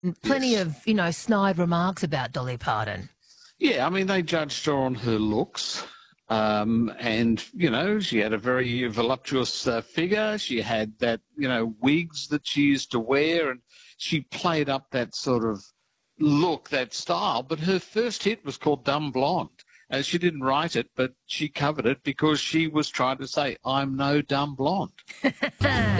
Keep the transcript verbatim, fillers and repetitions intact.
Plenty Yes. of, you know, snide remarks about Dolly Parton. Yeah, I mean, they judged her on her looks. Um, and, you know, she had a very voluptuous uh, figure. She had that, you know, wigs that she used to wear, and she played up that sort of look, that style. But her first hit was called Dumb Blonde. And she didn't write it, but she covered it because she was trying to say, I'm no dumb blonde.